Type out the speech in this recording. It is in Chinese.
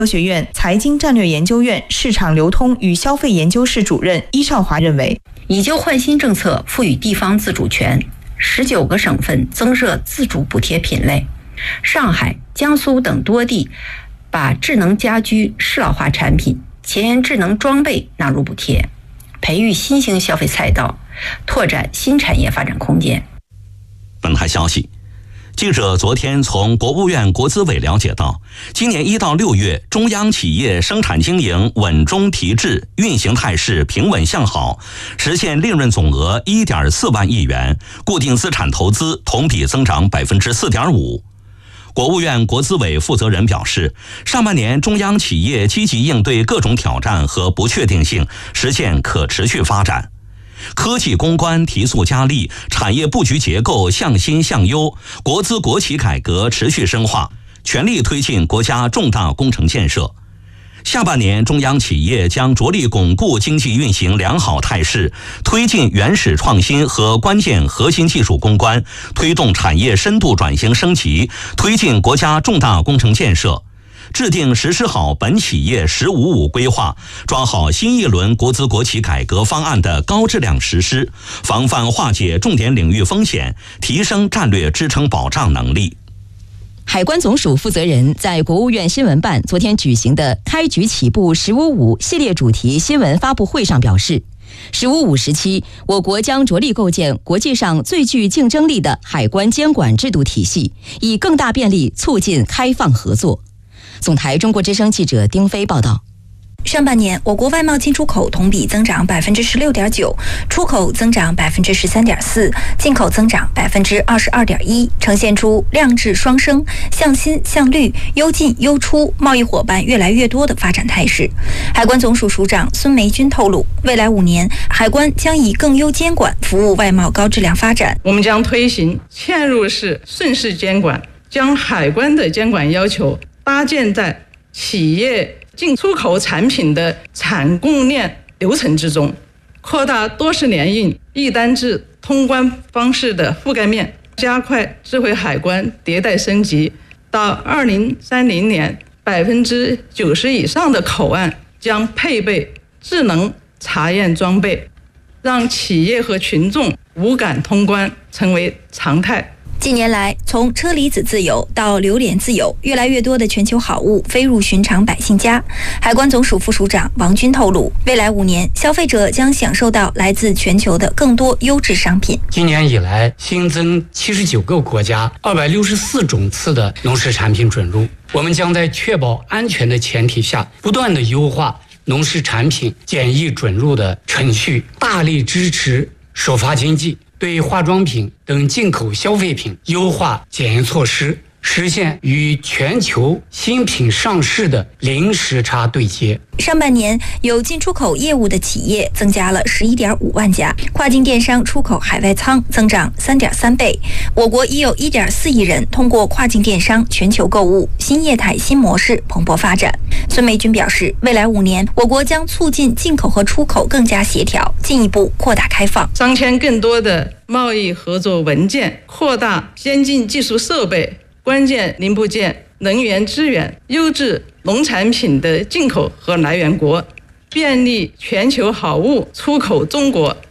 科学院财经战略研究院市场流通与消费研究室主任伊少华认为， 以旧换新政策赋予地方自主权，19个省份增设自主补贴品类，上海、江苏等多地把智能家居适老化产品、前沿智能装备纳入补贴，培育新兴消费赛道，拓展新产业发展空间。 本台消息，记者昨天从国务院国资委了解到，今年1到6月，中央企业生产经营稳中提质，运行态势平稳向好，实现利润总额1.4万亿元，固定资产投资同比增长 4.5%。国务院国资委负责人表示，上半年中央企业积极应对各种挑战和不确定性，实现可持续发展。科技攻关提速加力，产业布局结构向新向优，国资国企改革持续深化，全力推进国家重大工程建设。下半年，中央企业将着力巩固经济运行良好态势，推进原始创新和关键核心技术攻关，推动产业深度转型升级，推进国家重大工程建设，制定实施好本企业“1055”规划，抓好新一轮国资国企改革方案的高质量实施，防范化解重点领域风险，提升战略支撑保障能力。 海关总署负责人在国务院新闻办昨天举行的开局起步“1055”系列主题新闻发布会上表示，“1055”时期，我国将着力构建国际上最具竞争力的海关监管制度体系，以更大便利促进开放合作。总台中国之声记者丁飞报道。 上半年，我国外贸进出口同比增长 16.9%， 出口增长 13.4%， 进口增长 22.1%， 呈现出量质双升、向新向绿、优进优出、贸易伙伴越来越多的发展态势。海关总署署长孙梅君透露，未来5年，海关将以更优监管服务外贸高质量发展。 我们将推行嵌入式顺势监管，将海关的监管要求搭建在企业进出口产品的产供链流程之中，扩大多式联运、一单制通关方式的覆盖面，加快智慧海关迭代升级。到2030年，90%以上的口岸将配备智能查验装备，让企业和群众无感通关成为常态。 近年来，从车厘子自由到榴莲自由，越来越多的全球好物飞入寻常百姓家。海关总署副署长王军透露，未来5年，消费者将享受到来自全球的更多优质商品。 今年以来，新增79个国家264种次的农事产品准入。我们将在确保安全的前提下，不断的优化农事产品检疫准入的程序，大力支持首发经济，对化妆品等进口消费品优化检验措施，实现与全球新品上市的零时差对接。 上半年有进出口业务的企业增加了11.5万家，跨境电商出口海外仓增长 3.3倍。我国已有 1.4亿人通过跨境电商全球购物，新业态新模式蓬勃发展。孙梅君表示，未来5年，我国将促进进口和出口更加协调，进一步扩大开放， 商签更多的贸易合作文件，扩大先进技术设备、关键零部件、能源资源、优质农产品的进口和来源国，便利全球好物出口中国。